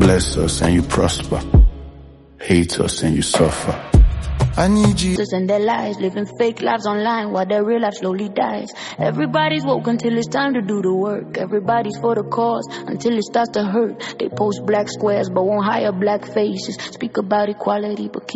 bless us and you prosper. Hate us and you suffer. I need you. And their lives, living fake lives online while their real life slowly dies. Everybody's woke until it's time to do the work. Everybody's for the cause until it starts to hurt. They post black squares but won't hire black faces. Speak about equality but keep